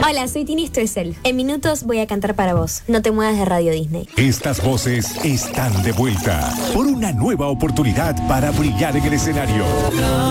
Hola, soy Tini Stoessel. En minutos voy a cantar para vos. No te muevas de Radio Disney. Estas voces están de vuelta por una nueva oportunidad para brillar en el escenario.